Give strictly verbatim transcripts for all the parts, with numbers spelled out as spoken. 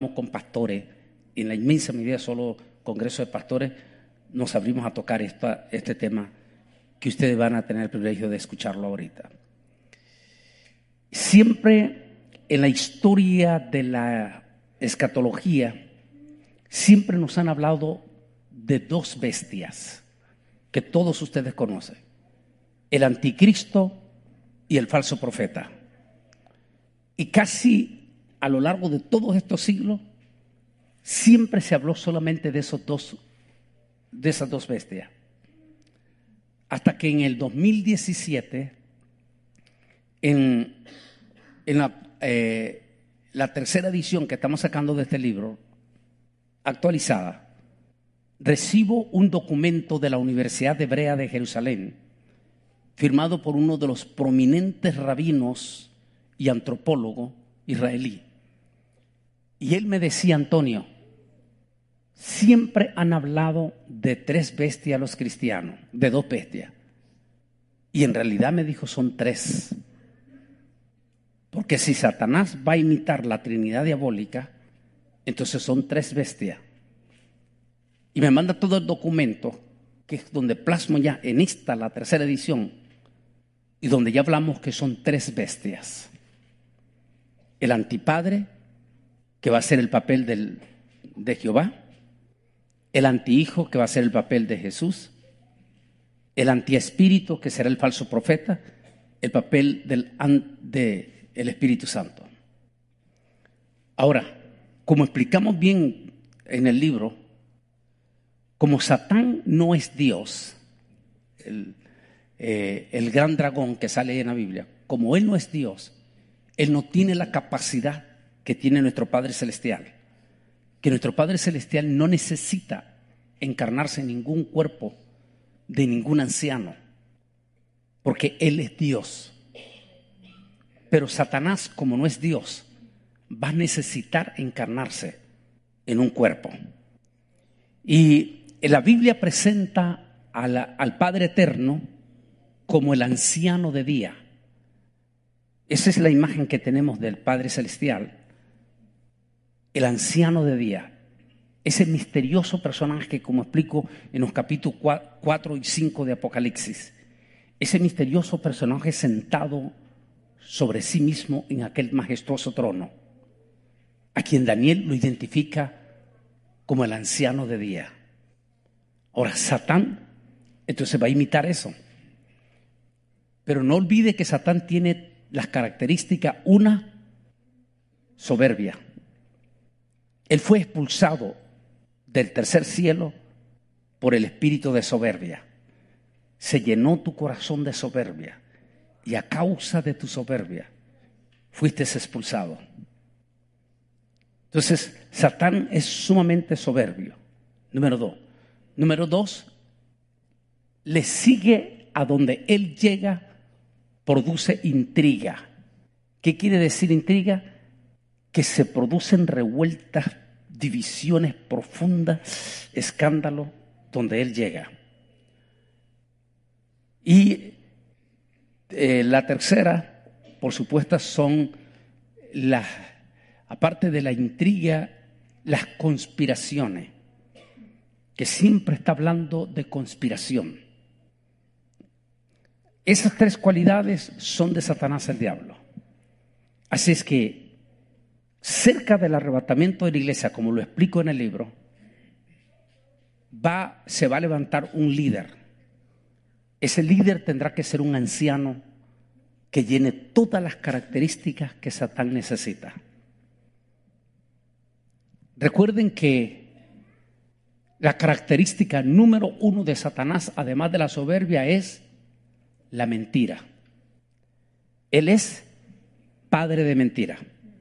con pastores, en la inmensa medida solo congreso de pastores, nos abrimos a tocar esta, este tema que ustedes van a tener el privilegio de escucharlo ahorita. Siempre en la historia de la escatología, siempre nos han hablado de dos bestias que todos ustedes conocen: el anticristo y el falso profeta. Y casi a lo largo de todos estos siglos, siempre se habló solamente de esos dos, de esas dos bestias. Hasta que en el dos mil diecisiete, en, en la, eh, la tercera edición que estamos sacando de este libro, actualizada, recibo un documento de la Universidad Hebrea de Jerusalén, firmado por uno de los prominentes rabinos y antropólogo israelí. Y él me decía: Antonio, siempre han hablado de tres bestias los cristianos, de dos bestias. Y en realidad me dijo, son tres. Porque si Satanás va a imitar la Trinidad diabólica, entonces son tres bestias. Y me manda todo el documento, que es donde plasmo ya en esta, la tercera edición, y donde ya hablamos que son tres bestias. El antipadre, que va a ser el papel del, de Jehová; el antihijo, que va a ser el papel de Jesús; el antiespíritu, que será el falso profeta, el papel del de el Espíritu Santo. Ahora, como explicamos bien en el libro, como Satán no es Dios, el, eh, el gran dragón que sale en la Biblia, como él no es Dios, él no tiene la capacidad que tiene nuestro Padre Celestial. Que nuestro Padre Celestial no necesita encarnarse en ningún cuerpo de ningún anciano, porque Él es Dios. Pero Satanás, como no es Dios, va a necesitar encarnarse en un cuerpo. Y la Biblia presenta a la, al Padre Eterno como el anciano de día. Esa es la imagen que tenemos del Padre Celestial, el anciano de día. Ese misterioso personaje que, como explico en los capítulos cuatro y cinco de Apocalipsis, ese misterioso personaje sentado sobre sí mismo en aquel majestuoso trono, a quien Daniel lo identifica como el anciano de día. Ahora, Satán entonces va a imitar eso. Pero no olvide que Satán tiene las características: una, soberbia. Él fue expulsado del tercer cielo por el espíritu de soberbia. Se llenó tu corazón de soberbia y a causa de tu soberbia fuiste expulsado. Entonces, Satán es sumamente soberbio. Número dos. Número dos, le sigue a donde él llega, produce intriga. ¿Qué quiere decir intriga? Que se producen revueltas, divisiones profundas, escándalo donde él llega. Y eh, la tercera, por supuesto, son las, aparte de la intriga, las conspiraciones, que siempre está hablando de conspiración. Esas tres cualidades son de Satanás el diablo. Así es que cerca del arrebatamiento de la iglesia, como lo explico en el libro, va, se va a levantar un líder. Ese líder tendrá que ser un anciano que llene todas las características que Satán necesita. Recuerden que la característica número uno de Satanás, además de la soberbia, es la mentira. Él es padre de mentira.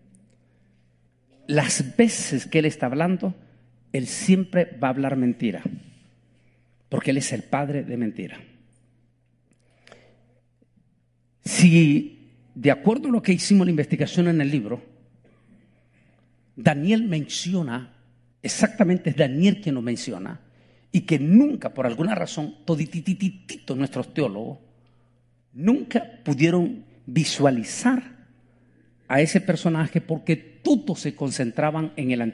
Las veces que él está hablando, él siempre va a hablar mentira, porque él es el padre de mentira. Si, de acuerdo a lo que hicimos la investigación en el libro, Daniel menciona, exactamente es Daniel quien lo menciona, y que nunca, por alguna razón, toditititito nuestros teólogos, nunca pudieron visualizar a ese personaje porque todos se concentraban en el